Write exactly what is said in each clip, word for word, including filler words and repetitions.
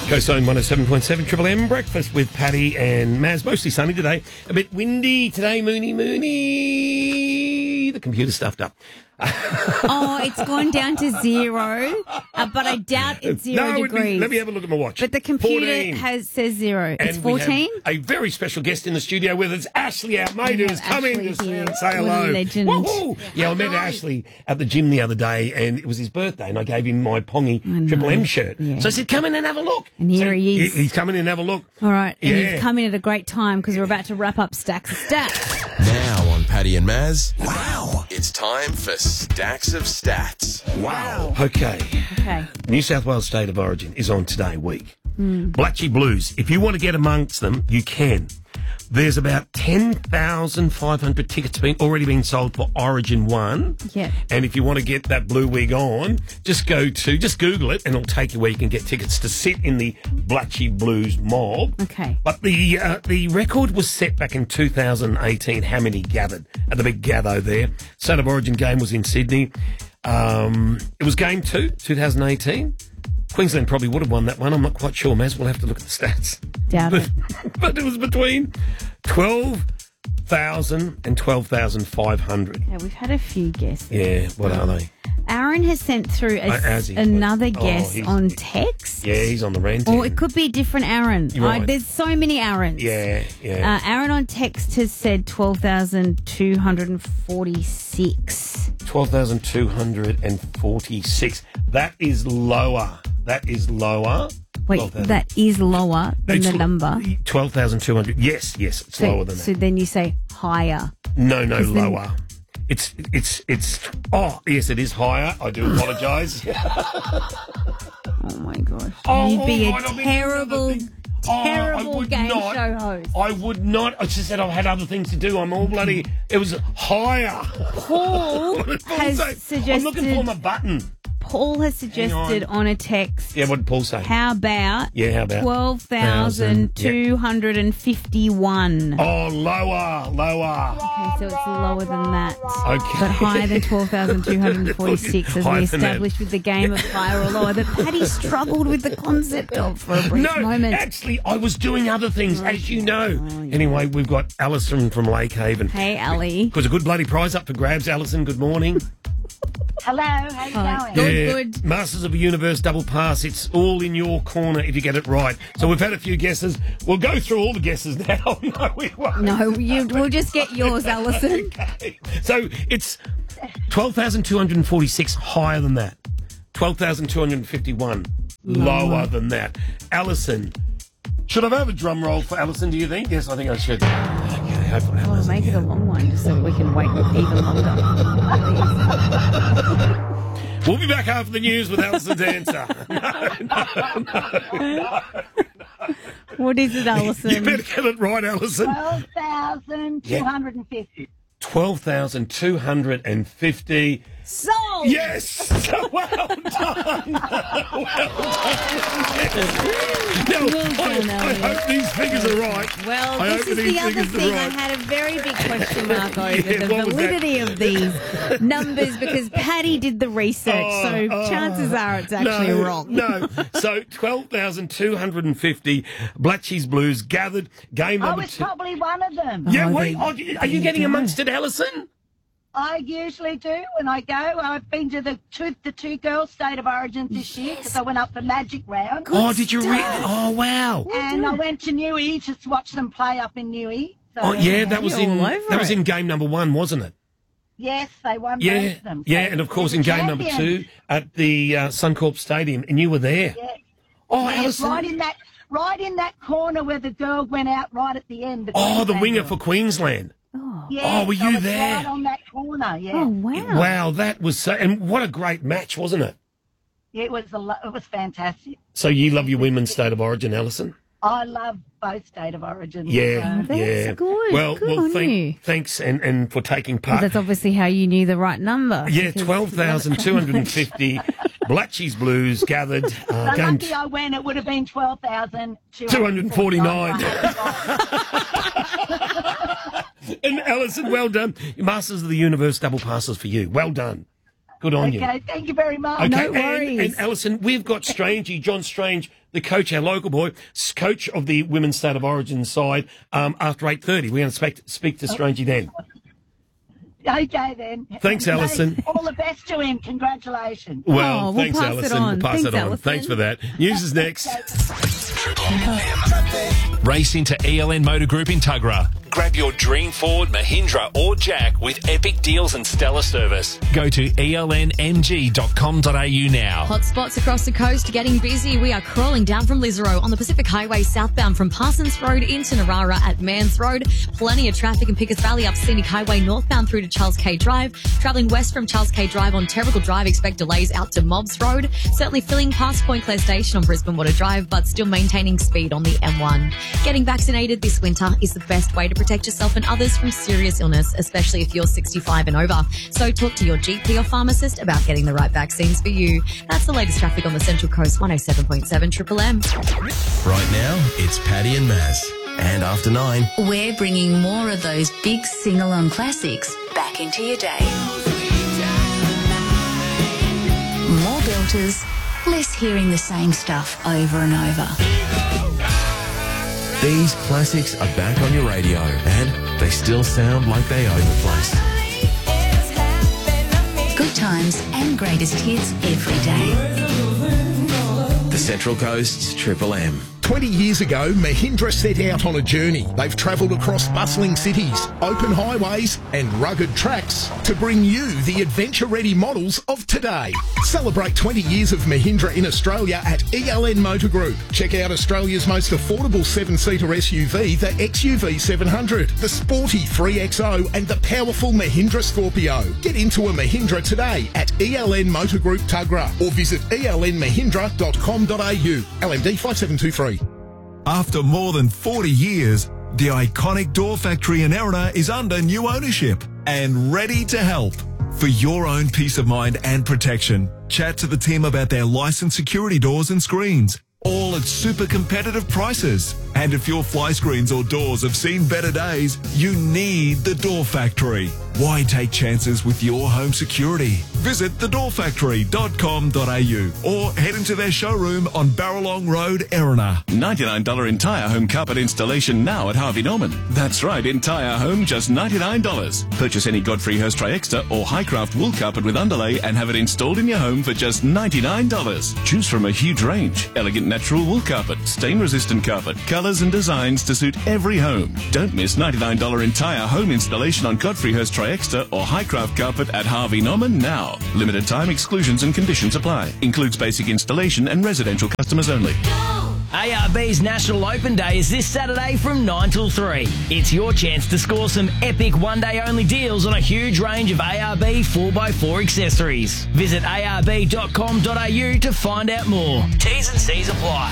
Coastline one oh seven point seven Triple M breakfast with Paddy and Maz. Mostly sunny today. A bit windy today, moony, moony. The computer stuffed up. Oh, it's gone down to zero, uh, but I doubt it's zero no, degrees. Be, let me have a look at my watch. But the computer fourteen. has says zero. And it's fourteen. A very special guest in the studio with us, Ashley, our mate, who's come in to say, say hello. What a legend. Woo-hoo. Yeah, I met Ashley at the gym the other day, and it was his birthday, and I gave him my Pongy Triple M shirt. Yeah. So I said, come in and have a look. And here so he is. He's coming in and have a look. All right, and Yeah. you've come in at a great time because we're about to wrap up Stacks of Stats. Now on Paddy and Maz. Wow. It's time for Stacks of Stats. Wow. Okay. Okay. New South Wales State of Origin is on today week. Mm. Blatchy Blues. If you want to get amongst them, you can. There's about ten thousand five hundred tickets been, already being sold for Origin one. Yeah. And if you want to get that blue wig on, just go to, just Google it and it'll take you where you can get tickets to sit in the Blatchy Blues mob. Okay. But the uh, the record was set back in two thousand eighteen, how many gathered at the big gatho there. State of Origin game was in Sydney. Um, it was game two, twenty eighteen. Queensland probably would have won that one. I'm not quite sure, Maz. We'll have to look at the stats. Doubt but, it. but it was between twelve thousand and twelve thousand five hundred. Yeah, we've had a few guesses. Yeah, what are they? Aaron has sent through a, Uh, Azzy, another oh, guess he's- on text. Yeah, he's on the rant. Or it could be a different Aaron. You're right. Uh, there's so many Aarons. Yeah, yeah. Uh, Aaron on text has said twelve thousand two hundred forty-six. twelve thousand two hundred forty-six. That is lower. That is lower. Wait, twelve thousand. that is lower than It's the l- number. twelve thousand two hundred. Yes, yes, it's So, lower than so that. then you say higher. No, no, then- lower. It's, it's, it's, oh, yes, it is higher. I do apologise. Oh my gosh. Oh, You'd be oh, a God, I've been terrible, doing other things. Oh, I terrible would game not. show host. I would not. I just said I've had other things to do. I'm all bloody. It was higher. Paul What did Paul has say? suggested. I'm looking for my button. Paul has suggested on. a text. Yeah, what did Paul say? How about Yeah, how about? twelve thousand two hundred fifty-one? Oh, lower, lower. Okay, so it's lower than that. Okay. But higher than twelve thousand two hundred forty-six, as Higher we than that. established with the game of higher or lower, that Paddy struggled with the concept of for a brief No, moment. actually, I was doing other things, as you know. Oh, yeah. Anyway, we've got Alison from Lake Haven. Hey, Ali. Because a good bloody prize up for grabs, Alison. Good morning. Hello, how you Hi. going? Good, Yeah, good. Masters of the Universe double pass. It's all in your corner if you get it right. So we've had a few guesses. We'll go through all the guesses now. No, we won't. No, you, we'll just get yours, Alison. Okay. So it's twelve thousand two hundred forty-six, higher than that. twelve thousand two hundred fifty-one, lower. lower than that. Alison, should I have a drum roll for Alison, do you think? Yes, I think I should. Okay, hopefully Well, Alison. make it a long one just so that we can wait even longer. We'll be back after the news with Alison's answer. No, no, no, no. What is it, Alison? You better get it right, Alison. twelve thousand two hundred fifty. twelve thousand two hundred fifty. Sold! Yes! Well done! Well done! Now, Well I, done, I Elliot. hope these figures are right. Well, I this hope is these the other figures are thing. I right. had a very big question mark over Yeah, the what was that? validity of these numbers because Paddy did the research, Oh, so oh. chances are it's actually no, wrong. No. So twelve thousand two hundred fifty Blatchy's Blues gathered. Game I number was two. probably one of them. Yeah, Oh, wait. they- Oh, are you getting amongst it, Alison? I usually do when I go. I've been to the two, the two girls' state of origins this year because I went up for Magic Round. Oh, did you read? stuff. Oh, wow. And I went to Newey just to watch them play up in Newey. So, Oh, yeah, that was You're in all over that was it. in game number one, wasn't it? Yes, they won both Yeah, of them. yeah, So and of course they're in the game number champions. two at the uh, Suncorp Stadium, and you were there. Yeah. Oh, Yes, Alison. right in that, right in that corner where the girl went out right at the end. Oh, the Queensland winger girl. for Queensland. Oh, Yes, Oh, were I you was there? Right on that corner, yeah. oh wow. Wow, that was so, and what a great match, wasn't it? Yeah, it was a, lo- it was fantastic. So you love your women's state of origin, Alison? I love both state of origins. Yeah, so- That's yeah. good. Well, Good well, on thank, you. thanks, and, and for taking Well, part. that's obviously how you knew the right number. Yeah, because- twelve thousand two hundred fifty Blatchy's Blues gathered. Uh, So game lucky I went, it would have been twelve thousand two two hundred hundred forty-nine. And Alison, well done. Masters of the Universe double passes for you. Well done. Good on you. Okay, thank you very much. Okay, No and, worries. and Alison, we've got Strangey, John Strange, the coach, our local boy, s- coach of the Women's State of Origin side, um, after eight thirty. We're going to speak, speak to Strangey then. Okay, then. Thanks, Hey, Alison. all the best to him. Congratulations. Well, Oh, we'll thanks, pass it Alison. on. We'll pass Thanks, it on. Alison. Thanks for that. News is next. Race into E L N Motor Group in Tuggerah. Grab your dream Ford, Mahindra or Jack with epic deals and stellar service. Go to E L N M G dot com dot a u now. Hot spots across the coast getting busy. We are crawling down from Lisero on the Pacific Highway southbound from Parsons Road into Narara at Mans Road. Plenty of traffic in Pickers Valley up Scenic Highway northbound through to Charles K Drive. Travelling west from Charles K Drive on Terrigal Drive, expect delays out to Mobbs Road. Certainly filling past Point Clare Station on Brisbane Water Drive, but still maintaining speed on the M one. Getting vaccinated this winter is the best way to protect yourself and others from serious illness, especially if you're sixty-five and over. So talk to your G P or pharmacist about getting the right vaccines for you. That's the latest traffic on the Central Coast, one oh seven point seven Triple M. Right now, it's Paddy and Maz. And after nine, We're bringing more of those big sing-along classics back into your day. More belters, less hearing the same stuff over and over. these classics are back on your radio and they still sound like they own the place. Good times and greatest hits every day. The Central Coast's Triple M. twenty years ago, Mahindra set out on a journey. They've travelled across bustling cities, open highways and rugged tracks to bring you the adventure-ready models of today. Celebrate twenty years of Mahindra in Australia at E L N Motor Group. Check out Australia's most affordable seven-seater S U V, the X U V seven hundred, the sporty three X O and the powerful Mahindra Scorpio. Get into a Mahindra today at E L N Motor Group Tuggerah or visit E L N mahindra dot com dot a u. L M D five seven two three. After more than forty years, the iconic Door Factory in Erina is under new ownership and ready to help. For your own peace of mind and protection, chat to the team about their licensed security doors and screens, all at super competitive prices. And if your fly screens or doors have seen better days, you need the Door Factory. Why take chances with your home security? Visit the door factory dot com dot a u or head into their showroom on Barralong Road, Erina. ninety-nine dollars entire home carpet installation now at Harvey Norman. That's right, entire home, just ninety-nine dollars. Purchase any Godfrey Hirst Triexta or Highcraft wool carpet with underlay and have it installed in your home for just ninety-nine dollars. Choose from a huge range. Elegant natural wool carpet, stain-resistant carpet, colours and designs to suit every home. Don't miss ninety-nine dollars entire home installation on Godfrey Hirst Triexta or Highcraft carpet at Harvey Norman now. Limited time exclusions and conditions apply. Includes basic installation and residential customers only. A R B's National Open Day is this Saturday from nine till three. It's your chance to score some epic one-day only deals on a huge range of A R B four by four accessories. Visit A R B dot com dot a u to find out more. T's and C's apply.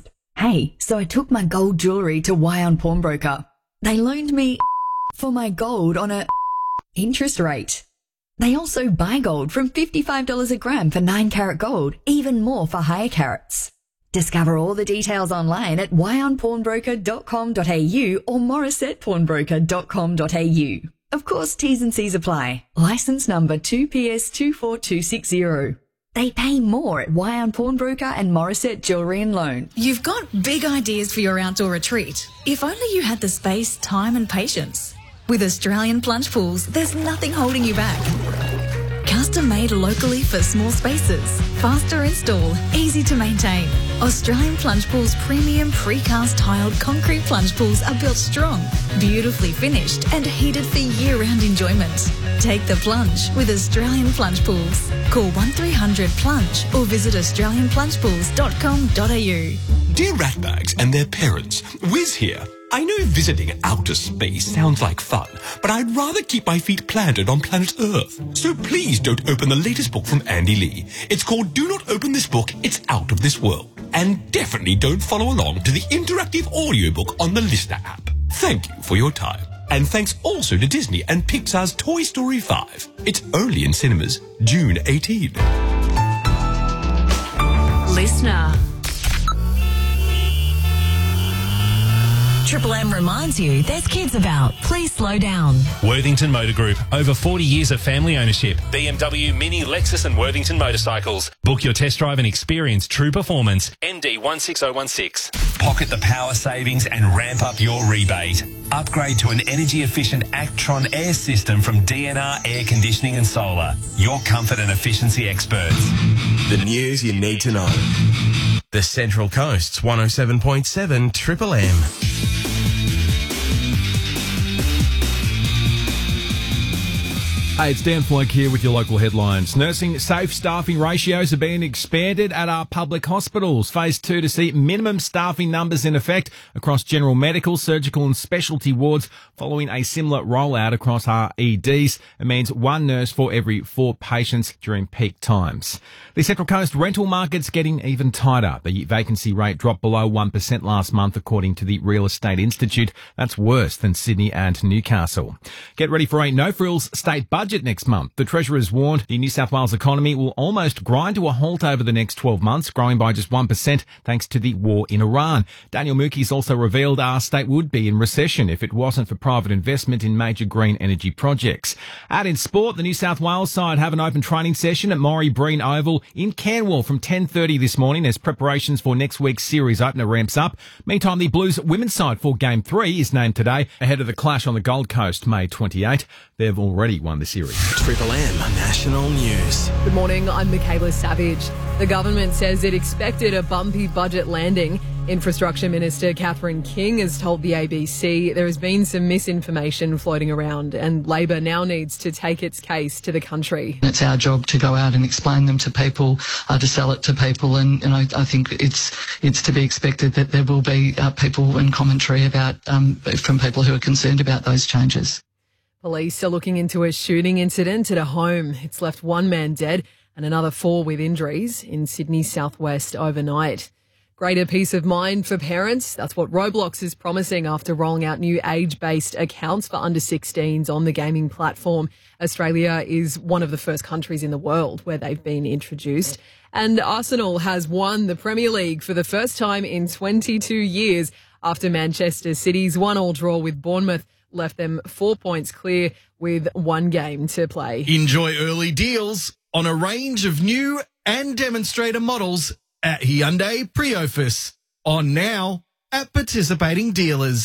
Hey, so I took my gold jewellery to Wyon Pawnbroker. They loaned me for my gold on a interest rate. They also buy gold from fifty-five dollars a gram for nine carat gold, even more for higher carats. Discover all the details online at wyon pawnbroker dot com dot a u or morissette pawnbroker dot com dot a u. Of course, T's and C's apply. License number two P S two four two six zero. They pay more at Wyon Pawnbroker and Morissette Jewellery and Loan. You've got big ideas for your outdoor retreat. If only you had the space, time and patience. With Australian Plunge Pools, there's nothing holding you back. Custom made locally for small spaces. Faster install, easy to maintain. Australian Plunge Pools premium precast tiled concrete plunge pools are built strong, beautifully finished and heated for year-round enjoyment. Take the plunge with Australian Plunge Pools. Call one three hundred plunge or visit australian plunge pools dot com dot a u. Dear ratbags and their parents, Wiz here. I know visiting outer space sounds like fun, but I'd rather keep my feet planted on planet Earth. So please don't open the latest book from Andy Lee. It's called Do Not Open This Book, It's Out of This World. And definitely don't follow along to the interactive audiobook on the Listener app. Thank you for your time. And thanks also to Disney and Pixar's Toy Story five. It's only in cinemas June eighteenth. Listener. Triple M reminds you there's kids about. Please slow down. Worthington Motor Group. Over forty years of family ownership. B M W, Mini, Lexus and Worthington Motorcycles. Book your test drive and experience true performance. M D one six zero one six. Pocket the power savings and ramp up your rebate. Upgrade to an energy-efficient Actron air system from D N R Air Conditioning and Solar. Your comfort and efficiency experts. The news you need to know. The Central Coast's one oh seven point seven Triple M. Hey, it's Dan Floke here with your local headlines. Nursing safe staffing ratios are being expanded at our public hospitals. Phase two to see minimum staffing numbers in effect across general medical, surgical and specialty wards following a similar rollout across our E Ds. It means one nurse for every four patients during peak times. The Central Coast rental market's getting even tighter. The vacancy rate dropped below one percent last month according to the Real Estate Institute. That's worse than Sydney and Newcastle. Get ready for a no-frills state budget next month. The Treasurer's warned the New South Wales economy will almost grind to a halt over the next twelve months, growing by just one percent thanks to the war in Iran. Daniel Mookie's also revealed our state would be in recession if it wasn't for private investment in major green energy projects. Out in sport, the New South Wales side have an open training session at Maury Breen Oval in Canwell from ten thirty this morning as preparations for next week's series opener ramps up. Meantime, the Blues women's side for Game three is named today ahead of the clash on the Gold Coast May twenty-eighth. They've already won the series. Triple M National News. Good morning, I'm Michaela Savage. The government says it expected a bumpy budget landing. Infrastructure Minister Catherine King has told the A B C there has been some misinformation floating around and Labor now needs to take its case to the country. It's our job to go out and explain them to people, uh, to sell it to people, and, and I, I think it's it's to be expected that there will be uh, people and commentary about um, from people who are concerned about those changes. Police are looking into a shooting incident at a home. It's left one man dead and another four with injuries in Sydney's southwest overnight. Greater peace of mind for parents. That's what Roblox is promising after rolling out new age-based accounts for under sixteens on the gaming platform. Australia is one of the first countries in the world where they've been introduced. And Arsenal has won the Premier League for the first time in twenty-two years after Manchester City's one-all draw with Bournemouth left them four points clear with one game to play. Enjoy early deals on a range of new and demonstrator models at Hyundai Priofus. On now at participating dealers.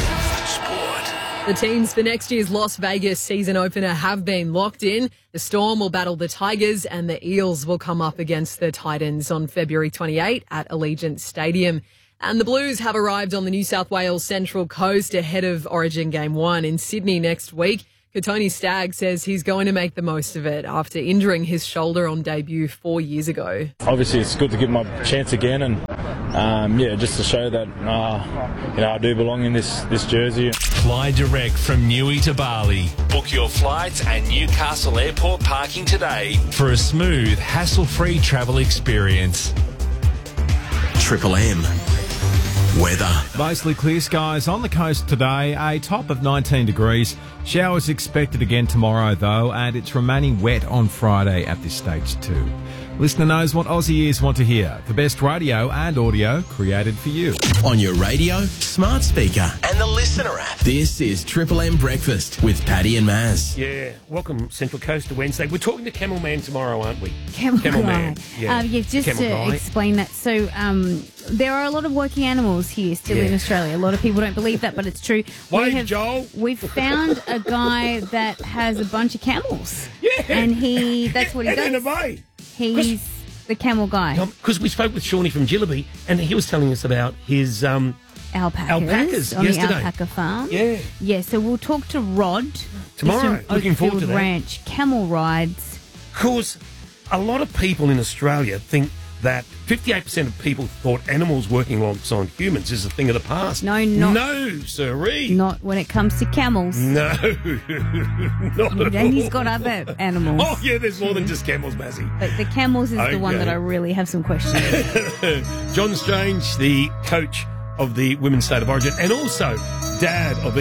The teams for next year's Las Vegas season opener have been locked in. The Storm will battle the Tigers and the Eels will come up against the Titans on February twenty-eighth at Allegiant Stadium. And the Blues have arrived on the New South Wales Central Coast ahead of Origin Game one in Sydney next week. Tony Stagg says he's going to make the most of it after injuring his shoulder on debut four years ago. Obviously, it's good to give my chance again, and um, yeah, just to show that uh, you know I do belong in this this jersey. Fly direct from Newey to Bali. Book your flights at Newcastle Airport parking today for a smooth, hassle-free travel experience. Triple M. Weather. Mostly clear skies on the coast today, a top of nineteen degrees. Showers expected again tomorrow though, and it's remaining wet on Friday at this stage too. Listener knows what Aussie ears want to hear. The best radio and audio created for you. On your radio, smart speaker, and the Listener app. This is Triple M Breakfast with Paddy and Maz. Yeah, welcome Central Coast to Wednesday. We're talking to Camel Man tomorrow, aren't we? Camel, Camel Guy. Man. Yeah, Um, yeah just Camel to Guy. explain that. So um, there are a lot of working animals here still Yeah. in Australia. A lot of people don't believe that, but it's true. Wave, we have, Joel. We've found a guy that has a bunch of camels. Yeah. And he, that's what he And does. in a bay. He's the camel guy. Because we spoke with Shawnee from Gillaby, and he was telling us about his um, Alpacas, alpacas on yesterday. the alpaca farm. Yeah. Yeah, so we'll talk to Rod. Tomorrow. He's from Looking forward to Oakfield that. Ranch, camel rides. Because a lot of people in Australia think that fifty-eight percent of people thought animals working alongside humans is a thing of the past. No, not. No, sirree. Not when it comes to camels. No. Not at And he's all. got other animals. Oh, yeah, there's more than just camels, Mazzy. But the camels is the one Okay. that I really have some questions. John Strange, the coach of the Women's State of Origin, and also dad of